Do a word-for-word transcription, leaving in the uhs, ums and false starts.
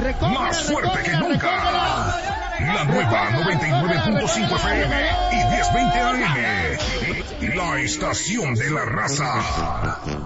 más fuerte que nunca. La nueva noventa y nueve punto cinco F M y diez veinte A M. La estación de la raza.